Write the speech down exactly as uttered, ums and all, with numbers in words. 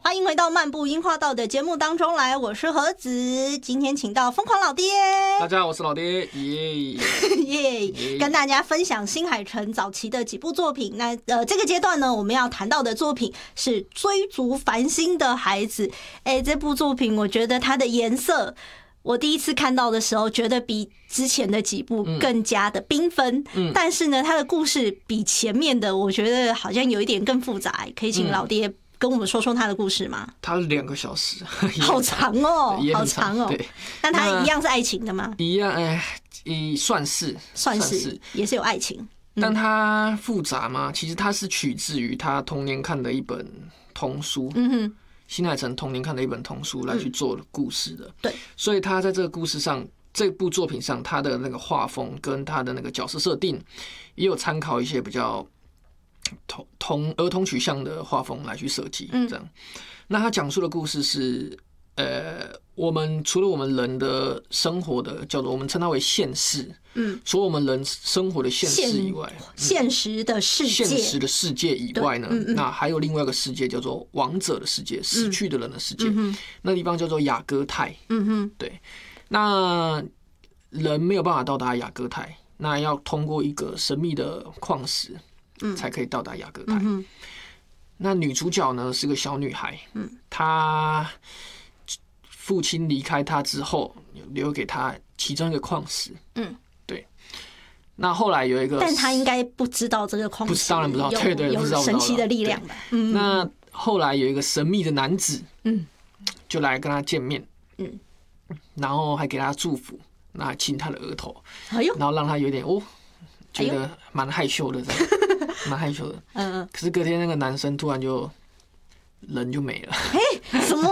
欢迎回到漫步樱花道的节目当中来，我是何子，今天请到疯狂老爹。 大家好，我是老爹，耶耶！跟大家分享新海诚早期的几部作品。那呃，这个阶段呢，我们要谈到的作品是《追逐繁星的孩子》。哎，这部作品我觉得它的颜色，我第一次看到的时候，觉得比之前的几部更加的缤纷。嗯，但是呢，它的故事比前面的，我觉得好像有一点更复杂。可以请老爹跟我们说说他的故事吗？ 他两个小时， 好长哦，好长哦。对，但他一样是爱情的吗？ 一样，哎，算是， 算是，也是有爱情。 嗯、但他复杂吗？其实他是取自于他童年看的一本童书，嗯哼，新海诚童年看的一本童书来去做故事的。嗯、对，所以他在这个故事上，这部作品上，他的那个画风跟他的那个角色设定，也有参考一些比较。童童儿童取向的画风来去设计，这样。那他讲述的故事是，呃，我们除了我们人的生活的叫做我们称它为现世，嗯，除了我们人生活的现世以外， 现实的世界， 现实的世界以外呢，那还有另外一个世界叫做亡者的世界，死去的人的世界，那地方叫做雅戈泰，嗯哼，对。那人没有办法到达雅戈泰，那要通过一个神秘的矿石。才可以到达雅戈泰。嗯、那女主角呢是个小女孩，嗯、她父亲离开她之后，留给她其中一个矿石。嗯，对。那后来有一个， 但她应该不知道这个矿石， 不当然不知道，对对， 有神奇的力量的。 嗯，那后来有一个神秘的男子，嗯，就来跟她见面，嗯，然后还给她祝福，那还亲她的额头，哎呦，然后让她有点哦。觉得蛮害羞的，蛮害羞的。嗯嗯。可是隔天那个男生突然就人就没了。 哎，什么？